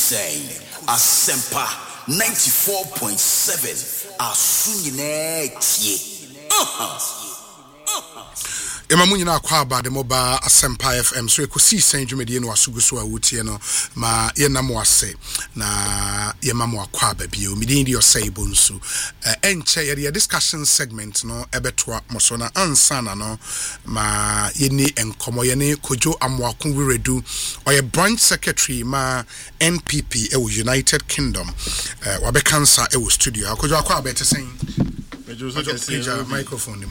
say Asempa 94.7 Asunyine Emamunyina akwa ba de moba Asempa FM so ekosi san dwumede no asuguso a wotie no ma ye nam wase na ye mamu akwa ba bi o midin di osai bonsu enche ye discussion segment no ebetoa mosona ansana no ma ye ni enkomo ye ne Kojo Amoako Wiredu oye branch secretary ma NPP e United Kingdom wabe cancer e studio Kojo akwa ba tesen microphone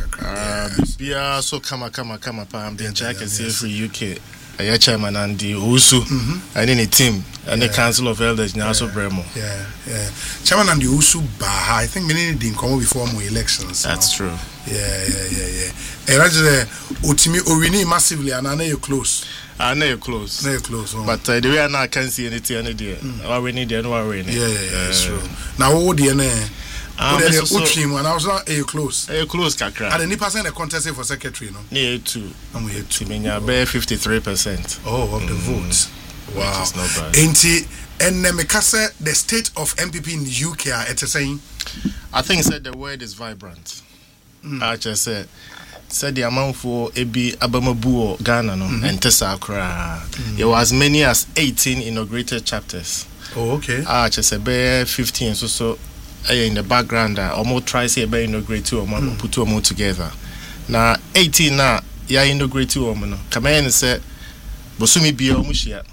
Bia so kama pam the check free UK a chairman and the Usu and any team and the Council of Elders now so Bremo. Yeah. Chairman and the Usu Baha, I think many didn't come before more elections. That's true. Yeah. And actually Urini massively and I know you're close. I know you're close. But the way I now can't see anything any day. Or we need the way. Yeah, it's true. Now what do you know? And I was not close. Close, Kakra. And any person a contest for secretary, no? Near two. I'm here to me, 53%. Oh, of the votes. Wow. Which is not bad. And Nemekasa, the state of MPP in the UK, it's saying? I think said the word is vibrant. I just said the amount for Ebi Abamabu Ghana and Tessa Accra. There was as many as 18 inaugurated chapters. Oh, okay. I just said 15 so. In the background, almost try say be integrate two or put two more together. Now 18 now, ya integrate two or no. Come in and say, Bosumi be almost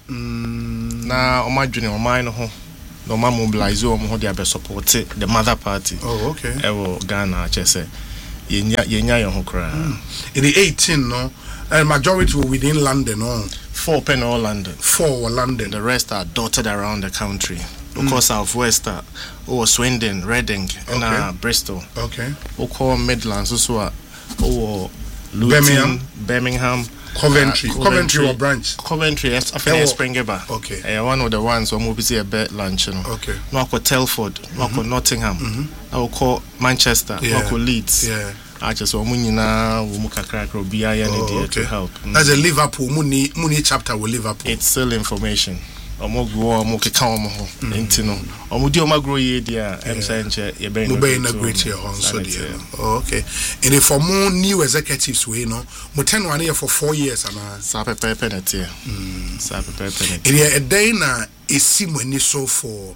now, my junior mine ho. No man mobilize or more they support the mother party. Oh, okay. Ewo Ghana, just say yenya yon cry. In the 18, no, and majority were within London, no. 4 pen all London. 4 were London. The rest are dotted around the country. Of course, Southwest, Swindon, Reading, and Bristol. Okay. Oko Midlands, also, Luton, Birmingham, Coventry or branch. Coventry, yes, I think Springeba. Okay. One of the ones who move to a bed lunch. Okay. Noko Telford, Noko Nottingham. I will call Manchester, Noko Leeds. Yeah. I just want Muka crack or be to help. That's a Liverpool Muni chapter with Liverpool. It's still information. Omogwo omokeka omo ntino omudi omagro ye dia emsenche ye be no be na great here on so dia. Okay. And for more new executives we know mo 10 one year for 4 years ana sa pepe na tie sa pepe na tie e dey na esimu ni so for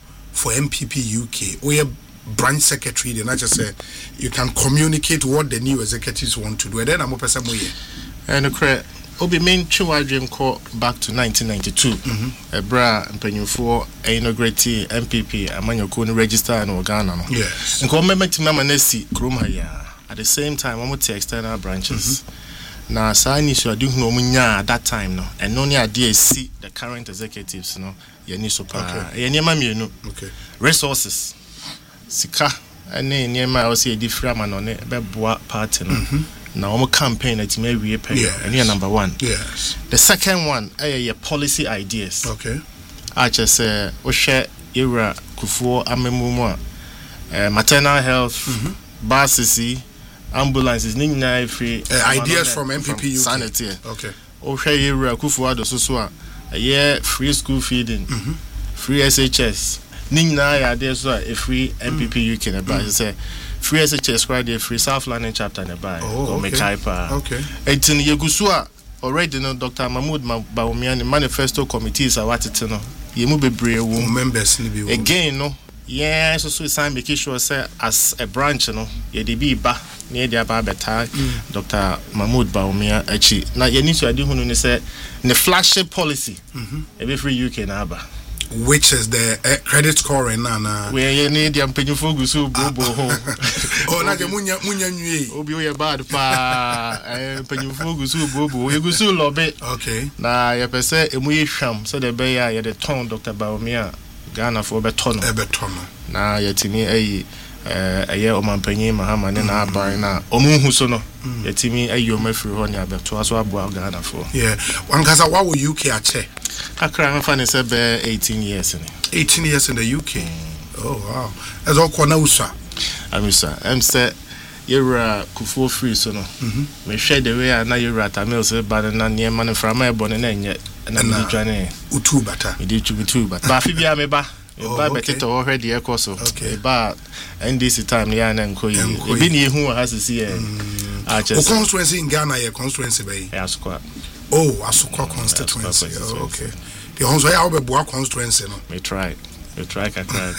MPP UK we branch secretary they not just say you can communicate what the new executives want to do and then am person mo ye and Obi main Chua dream call back to 1992. Ebra Mpenyufo inaugurate MPP amanyoko no register no Ghana no. Yes. Nko memeti mama nesi kroma ya. At the same time omo te external branches. Na sani so adu hu omo nya at that time no. And no near DSC the current executives no. Ye ni so pa. Ye niema mienu. Okay. Resources. Sika ene niema o se edifra ma no ne beboa party no. Now, our campaign at Mary Pay, and you're number one. Yes. The second one, your policy ideas. Okay. I just say, we share era Kufuor Amemumwa, maternal health, buses, ambulances, nina free ideas from MPP UK. Sanity. Okay. We share era Kufuor do Susua, a year free school feeding, free SHS, nina ideas a free MPP UK. About say. Free SHS Friday, free South London chapter nearby. Okay. And in Yagusua, already know Dr. Mahmoud Bawumia, manifesto committees are what it know. You move be brave members again, no. Yeah, so sign making sure say as a branch, no, ye be ba near the Ababeta, Dr. Mahmoud Bawumia, actually. Now you need to do who say the flagship policy, every free UK naba. Which is the credit scoring and where you need the Mpenyufo gusu bobo oh na je munya nwie obi o ye bad pa Mpenyufo gusu bobo ye gusu lobe. Okay. Na ye pese emu ye hwam so the be ya ye the ton Dr. Bawumia Ghana for betono na ye timi ayi eye omampanyi mahama ne na aban na omunhu so no ye timi ayi omafiri ho ne abeto aso abo Ghana for. Yeah. Wankasa wa wo UK ache Akra me fan say be 18 years in 18 years in the UK. Oh wow. As all kwana usa. Amisa. Say Yura Kufuor free so no. Me share the way na Yura Tamil say bad na near man from my bonnet na me dwane utu bata me di utu bata ba fi bia me ba better already ekoso ba NDC time ya na nkoyi e bi ni ehu ha sisi e o constituency in Ghana ye constituency by Asukwa Asukwa constituency okay the onzo ya obeboa constituency no me try kakra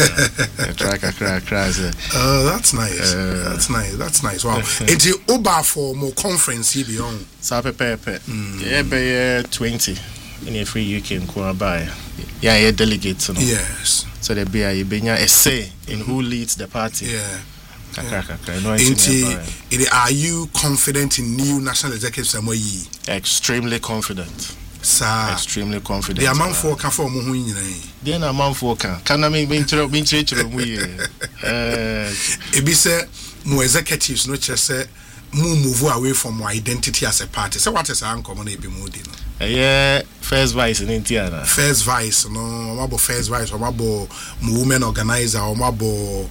that's nice wow it's oba for more conference here beyond sa pepe yeah be 20 in a free UK nko buy yeah delegates no yes so there be a benya a say in who leads the party kakra no are you confident in new national executive Samoyi? Extremely confident. Sir, extremely confident. The amount for can for mo hu nyina. The amount for can I mean chiro mu ye. E bi say mo executives no che say move away from our identity as a party. So what is an common e bi mo di no. First vice in India. First vice no, omabo first vice, omabo women organizer, omabo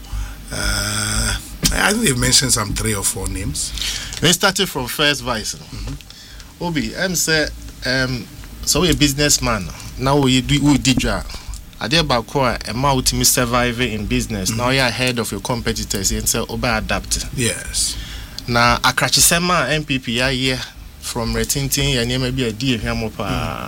I think they've mentioned some 3 or 4 names. They started from first vice. Obi, say so a businessman. Now we did job. I did about a mouth me surviving in business. Now you're ahead of your competitors and say oba adapt. Yes. Now Akrachisema MPP here from Retintin and maybe a deal here more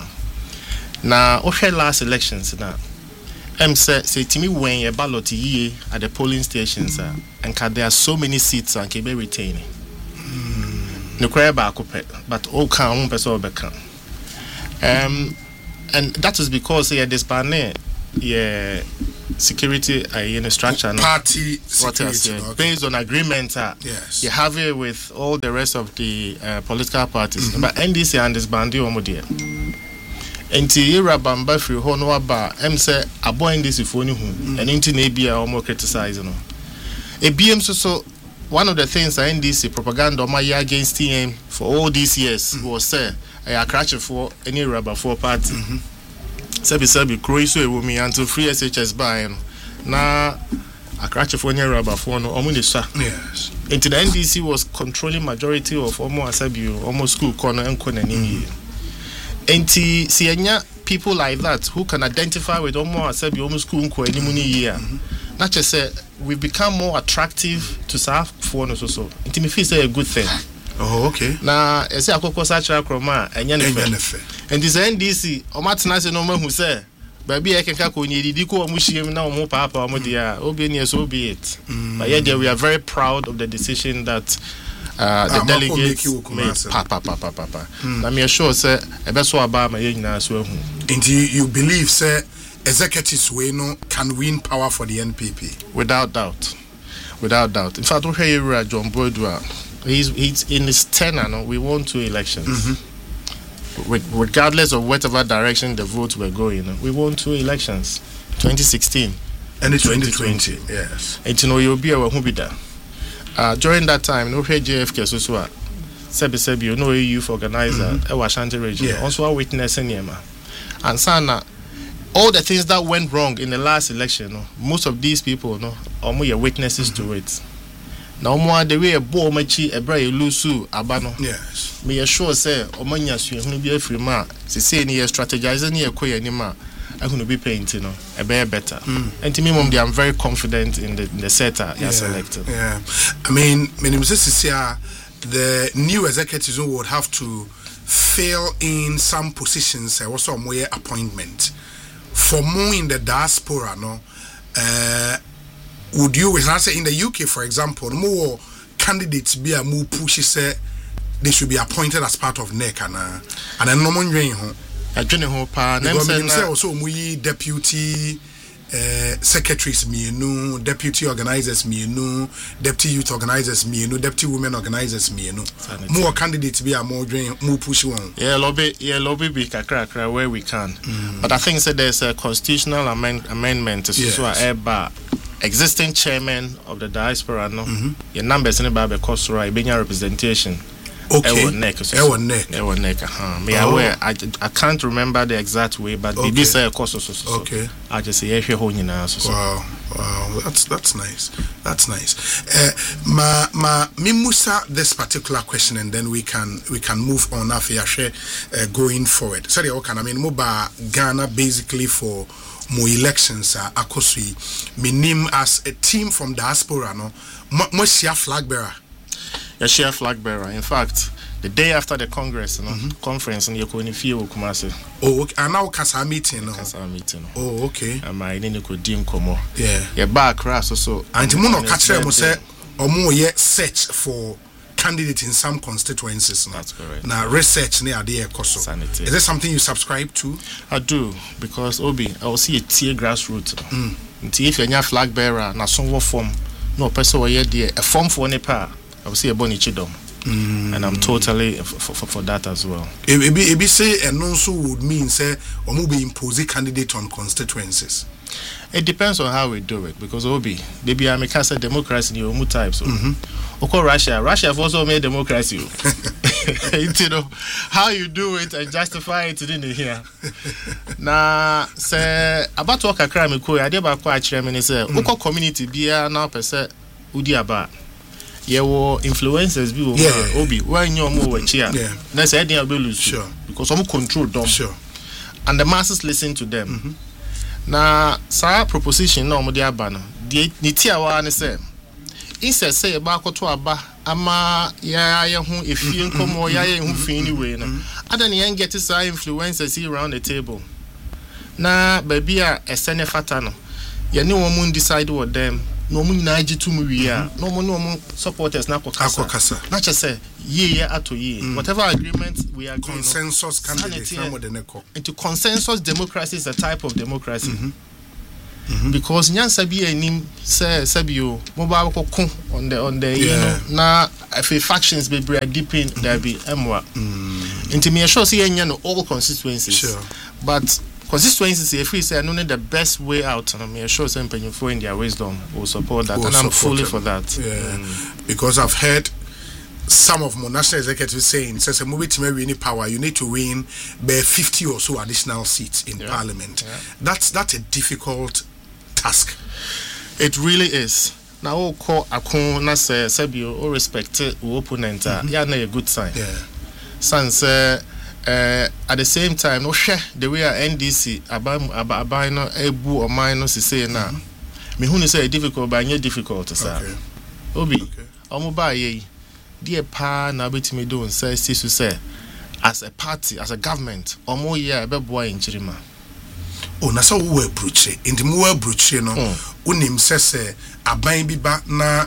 now okay last elections now. Say to me when you ballot ye at the polling stations and there are so many seats and can be retaining. No cry back but all can person become. And that is because this banner security in a structure party security based on agreement yes you have it with all the rest of the political parties but NDC and this bandi omodia enti era bamba free ho no aba say aboy NDC fo ni hu and enti na bia omo criticize no ebiem so one of the things that NDC propaganda my against him for all these years was say I crash for any rubber for party Sebi Croatia so me until free SHS buy na a crash for any rubber for no omunisa yes into the NDC was controlling majority of almost school corner and corner ni enti sienya people like that who can identify with almost school ko any muni year not just say we become more attractive to serve for no so enti me feel say a good thing. Oh, okay. Na ese akoko sacha kroma enya nefe. And this NDC o matena se no mahu se ba bia e kenka ko nyedidi ko mu hiem na o papa o dia obi ne so be it. But yet we are very proud of the decision that the delegates made. Papa. Na me sure say e be so aba ma ye nyina so ahu. And you believe say executives we no can win power for the NPP without doubt. In fact, we hear John Bodua. He's in his tenure. No, we won 2 elections. Regardless of whatever direction the votes were going, we won 2 elections. 2016 and 2020. Yes. And you'll be a during that time, no JFK so Sebi, you know, a youth organizer, a Ashanti region, also a witness in Yema. And Sana, all the things that went wrong in the last election, most of these people, are witnesses to it. Now more the way a bo machi ebra elusu abano. Yes. Me assure say omanya su ehunu bi afiri ma se say ni strategize ni ekoye ni ma ehunu bi paint no e be better. And to me mom I'm very confident in the setter you selected. Yeah. I mean, the new executives would have to fill in some positions also more appointment. For more in the diaspora would you say in the UK for example more candidates be a more pushy say they should be appointed as part of NEC and then no one also we deputy secretaries deputy organizers deputy youth organizers deputy women organizers more candidates be a more pushy one lobby be kakra where we can but I think there's a constitutional amendment so existing chairman of the diaspora your numbers in the cost right being representation Okay. neck. neck. Me aware. I can't remember the exact way, but maybe say course so. Okay. I just say so. Wow, that's nice. That's nice. Mimusa this particular question, and then we can move on after going forward. Sorry, okay. I mean, Moba Ghana basically for more elections akosui. Me name as a team from diaspora no. Mo share flag bearer. Yeah, share flag bearer. In fact, the day after the Congress, conference in Yekonifi Kumasi. Oh, okay. And now Kasa meeting. Oh, okay. And my name could dim komo. Yeah. Yeah, back crash so. And Timono Katre mo say omo yet search for candidate in some constituencies. That's correct. Now research near the Koso. Is there something you subscribe to? I do, because Obi, I will see a tier grassroots. If you're a flag bearer, na some form, no person will yet a form for Nepal. I will see a boni chidom. And I'm totally for that as well. It say and also would mean say or maybe impose a candidate on constituencies. It depends on how we do it, because Obi, maybe I make us a democracy in your type. So, Russia have also made democracy. You know how you do it and justify it in here. Now, say about work a crime, I did about quite chairman. Say, Oko community be now per se udi aba. Yewo influencers be Obi when you're more cheer. That's heading a lose. Sure. Because some control them. Sure. And the masses listen to them. Na sa proposition no mo dia ba no de nitia wa ne say instead say ba koto aba ama ya hu efie nkomo ya hu fin ni we no adan yan get say influencers around the table na baby a esene fata no ye ne wo mun decide with them no mun na agi to mu wi a no mun supporters na kokasa na che say ye ato ye whatever agreement we are going consensus candidates into consensus democracy is a type of democracy because nyansa bi anim say sabio mobile ko on the you know na if factions be deep in there be emwa into me sure say enya no all constituencies but constituencies if we say I know the best way out and I'm sure some people in their wisdom will support that and I'm fully for that because I've heard some of my national executives saying says a movie to win power you need to win by 50 or so additional seats in parliament. That's a difficult task. It really is. Now all call akon na say sabio or respect opponent yeah na a good sign. Sans at the same time no share the way NDC abai no ebu or mine no say na me hu say difficult but not difficult sir. Obi omo ba ye dear pa na betimi do say say as a party as a government omo ye be boy in chirima. Oh na so we approach in the more approach no unim say aban bi ba na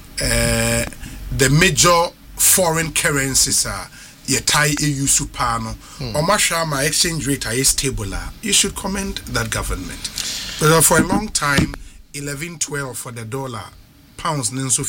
the major foreign currencies are ye tie EU super no omasha my exchange rate is stable. You should commend that government. But for a long time 11-12 for the dollar, pounds then so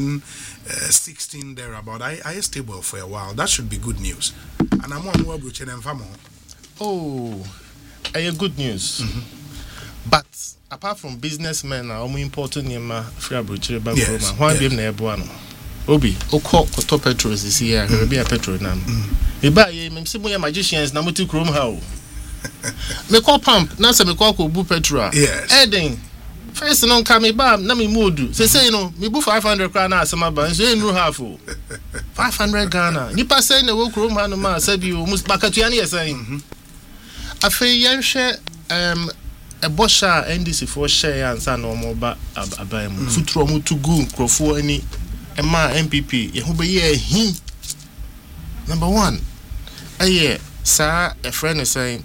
15-16 there about I stable for a while. That should be good news. And I'm on approach and famo. Oh, good news. But apart from businessmen are more important in free abroad bank why be na eboano Obi oko koto petrol is here be a petrol nam me buy me say boy magicians na moti krom ha o me call pump na say me call ko bu petrol Eden first no come me ba na me modu say no me bu 500 kra na asema ba so enu half o 500 Ghana nipa say na wo krom ha no ma say bi o mus bakatu na say afi yenhwe a bosha NDC for share answer no more ba abamu futuro mu to go crofo ani ema MPP ye hu be ye hi number 1 sir a friend is saying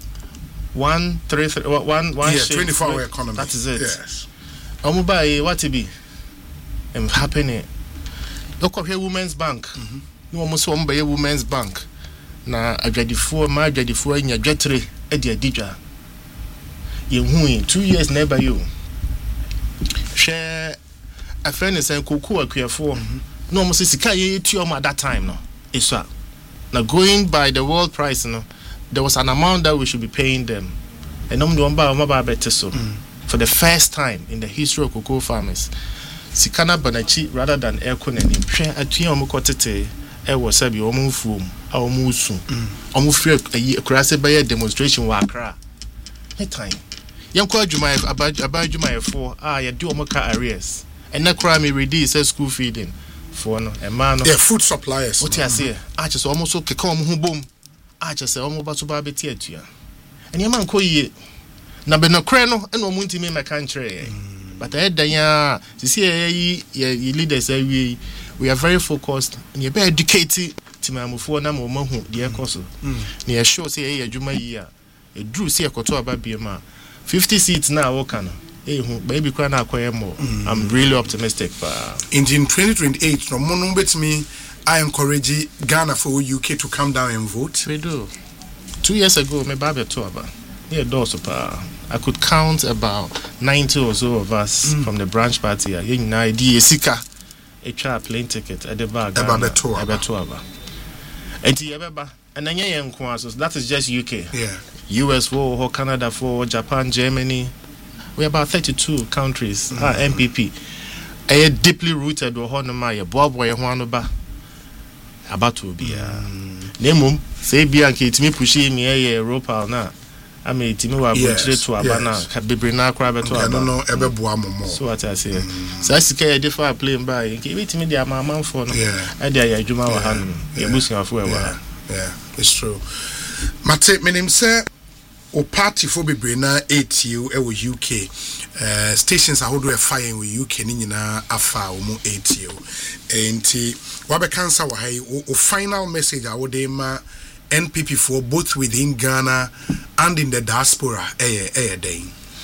24-hour economy that is it omo ba ye what it be happening lokọ women's bank no omo so omo ba ye women's bank na adwadifo anya dwetre e de adidwa ye hu 2 years never you share a friend is saying koku akuafo no mo sika ye tuom at that time no isa now going by the world price no there was an amount that we should be paying them and no ba better so for the first time in the history of cocoa farmers sikana banachi rather than ekonani hwe atuom kotete was said you almost foom, almost soon. Almost free a crass by a demonstration wa cra. That time. Young called you my about you my 4 you do more car arrears. And that crime me ready says school feeding for no a man. Yeah, food suppliers. What I say? I just almost okay come home boom. I just say almost about to buy to you. And your man call ye. Na be no kreno and no munti me my country. But I had ya to see ye leaders we are very focused and you be educated to my mufo na mo hu de ekoso. Na show say ye adwuma yi a e drew see ekoto aba 50 seats now work no. Baby kwa na akoye mo. I'm really optimistic in 2028 no mo betimi I encourage Ghana for UK to come down and vote. We do. 2 years ago me ba beto aba. Yeah, I could count about 90 or so of us from the branch party. You know, idea sika a plane ticket at the bar. And then that is just UK. Yeah. US for Canada for Japan, Germany. We're about 32 countries. MPP. I deeply rooted with Honoma, Bob Wayanoba. About to be Nemum, say Bianchi, it's me pushing me a Europa now. I mean, Timu to Abana, Bibrina Crabbe to I don't know, Eberboamo. So what I say. So I see a different plane by. Give it to me, dear mamma for no. I dare Juma hand. You're losing off where. Yeah, it's true. Mate, my name say, o party for Bibrina 8U, UK. Stations are holding a fire with UK, Nina, Afa, Omo 8U. And Wabe Cancer, o final message, I would NPP for both within Ghana and in the diaspora day.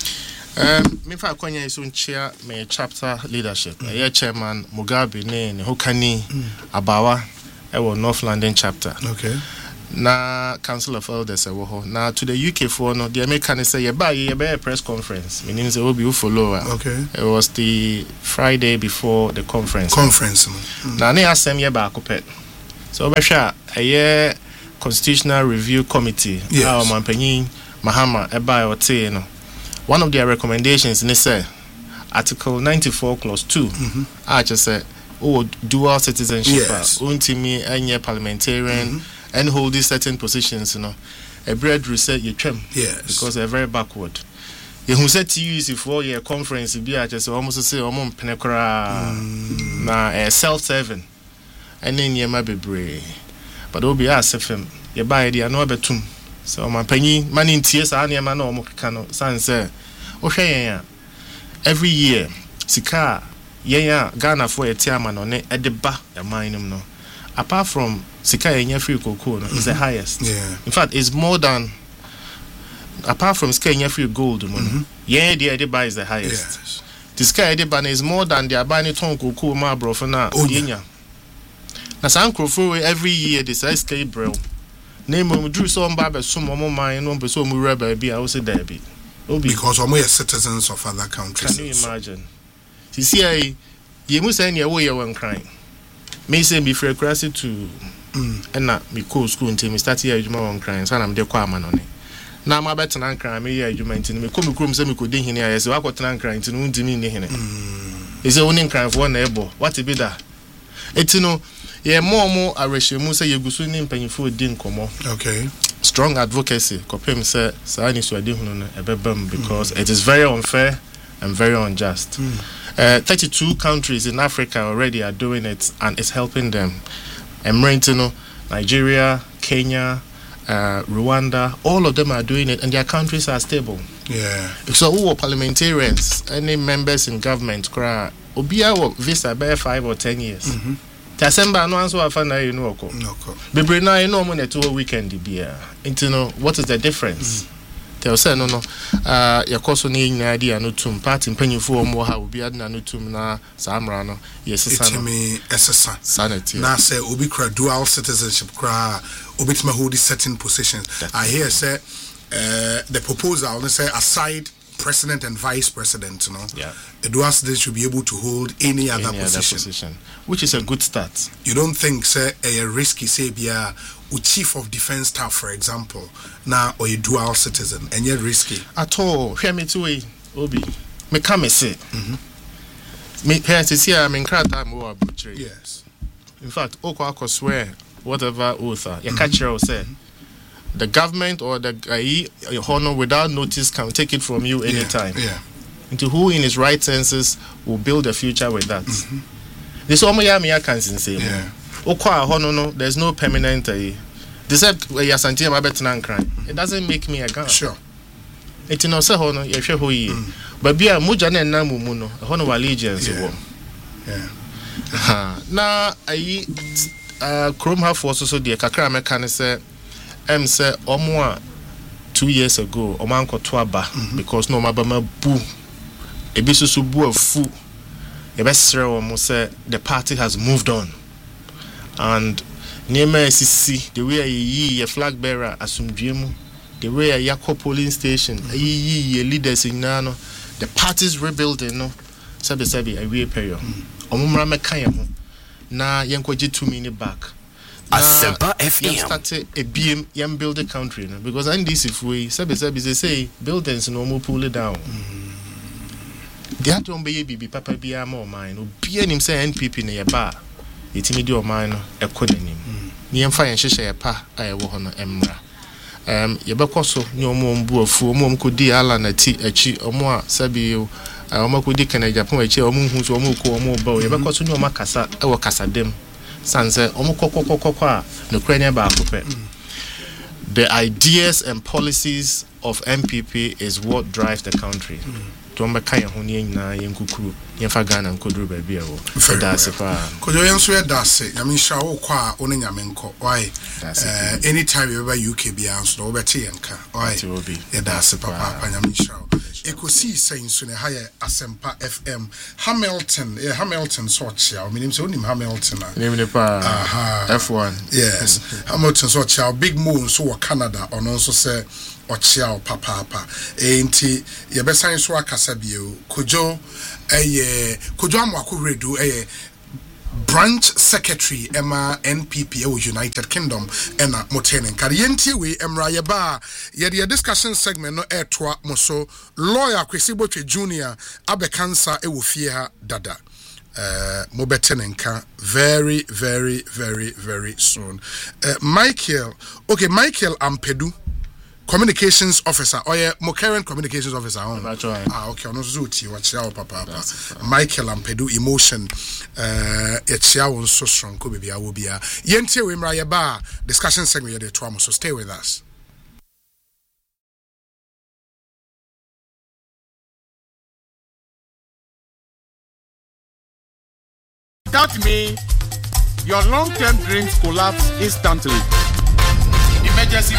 Me fa kwanya iso chair me chapter leadership. Chairman Mugabe ne Hokani Abawa North London chapter. Okay. Na Council of Elders na to the UK for no the American say ye a press conference. Meaning say obi follow. Okay. It was the Friday before the conference. Na ne asem ye ba akopet. So obehwa Constitutional Review Committee. Yes. Mahama Eba Ote no. One of their recommendations in say Article 94 Clause 2. I just say dual citizenship. Untimi any parliamentarian and holding certain positions, A bread reset you trim. Yes. Because they're very backward. You who said to use it for your conference be I just almost say penekora na self-serving. And then you might be brave. But obi asefem ye buy dia no betum so man panyi mani ntie sa na ma na omo keka no san say o hwe yen every year sika yen Ghana for etiama no ne edeba ya man no apart from sika yen free cocoa no is the highest. In fact it's more than apart from sika yen free gold mo no yen the edeba is the highest. The sika edeba is more than the abani ton cocoa ma brofo na yenya. Na san crofo every year this is Gabriel. Name we drew some barber some mine no be so mu reba bi I will say there be. Because we are citizens of other countries. Can you imagine? You see you must say your way one crying. Me say be free crazy to and na me go school until me start here juma one crying so na me dey kwa ma no ne. Na ma better na crying me here juma until me come krom say me ko dey hene ya say wa kwotena crying until no ndimi ne hene. Is only crying for na ebo. What be that? Etino yeah, more arreshemu say yegusu ni mpanyifo din komo. Okay. Strong advocacy. Kopem say saani swadi hunu no ebebam because it is very unfair and very unjust. 32 countries in Africa already are doing it and it's helping them. Emrentino, Nigeria, Kenya, Rwanda, all of them are doing it and their countries are stable. Yeah. So who are parliamentarians, any members in government, Obia visa by 5 or 10 years. Tasemba no answer afana you know ko. Bebre na you know mo na to weekend bia. Nti no what is the difference? Tell say no yakoso na nyina idea no tum party mpanyifo omo ha obi adna no tum na samra no yesesa no. Etimi esesa. Sanity. Na say obi kra dual citizenship kra obitima hold certain positions. I hear say the proposal they say aside president and vice president, the dual citizen should be able to hold any other position, which is a good start. You don't think, say, a risky, say, chief of defense staff, for example, now or a dual citizen, and yet risky at all. Hear me to Obi, me come say, me parents is here. I'm in crowd time. Yes. In fact, Oko swear whatever oath you catch her say the government or the honor without notice can take it from you anytime. Yeah. Into who in his right senses will build a future with that. This Omoyami can say. Yeah. Oko honor no, there's no permanent. They said Yasantia Mabetan crime. It doesn't make me a gun. Sure. It's no say honor, you share who ye. But be a Mujane and Namuno, honor allegiance. Yeah. Now Chrome have also so dear Kakra Mekane say say Omwa 2 years ago Omanko Twaba because no mabama boo Ebisusu boo of fu Ebesre almost say the party has moved on and Nema SCC the way ye flag bearer asumdwemu the way a Yako polling station ye leaders in Nano the party's rebuilding no sabi a we period Omumra Mekayamo na yenkwaji 2 minutes back. Asempa FM started a BM young build a country no? Because and this if we sabi they say buildings no more pull it down. They had to be papa be more mine or be him say NPP na ya ba itimi di o mine no ekonanim. Ni emfa yen hye pa ayewo ho no emra. Yebekọ ni omo mbu afu omo kodi ala na ti achi omo a sabi omo kodi kana Japan achi omo hu so omo ko omo ba yebekọ so ni omo kasa e wo kasa dem sanse omo kokokokoko a no krania ba akopɛ. The ideas and policies of MPP is what drives the country. Tomba kaya ho ni nyina yenkukuru yemfa Ghana nkoduru ba bia wo dase pa kojo yenso ye dase nyame sha wo kwa one nyame nko why anytime you ever UK bia so no beti yenka why ye dase papa nyame sha ekosi senso ne ha ye Asempa FM Hamilton so chia minim se onim Hamilton a nim ne pa F1 yes Hamilton so chia big moon so wo Canada ono so se Ochiao papa enti yebesan so akasa bio kojo amwako redu branch secretary Emma NPP United Kingdom ena motenen karienti we emra yeba ye discussion segment no etwa moso lawyer Kwesi Botwe Junior abekansa fie ha dada mobetenenka very very very very soon. Michael Ampedu Communications Officer or mo current communications officer okay no zuti wachia papa Michael Ampedu emotion echia won so strong ko bibia wo bia yentie we mra ye ba discussion segment ye de to am so stay with us. Without me, your long-term dreams collapse instantly. Emergency.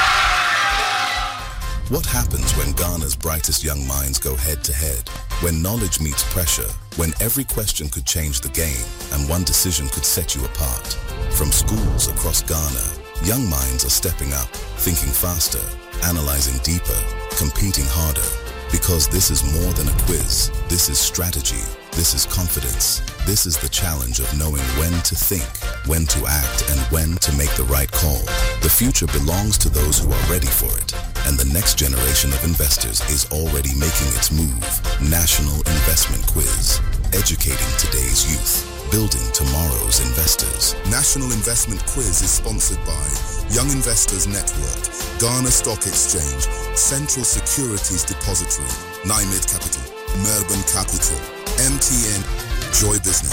What happens when Ghana's brightest young minds go head-to-head? When knowledge meets pressure, when every question could change the game and one decision could set you apart. From schools across Ghana, young minds are stepping up, thinking faster, analyzing deeper, competing harder. Because this is more than a quiz. This is strategy. This is confidence. This is the challenge of knowing when to think, when to act, and when to make the right call. The future belongs to those who are ready for it. And the next generation of investors is already making its move. National Investment Quiz. Educating today's youth. Building tomorrow's investors. National Investment Quiz is sponsored by Young Investors Network, Ghana Stock Exchange, Central Securities Depository, NIMED Capital, Melbourne Capital, MTN, Joy Business.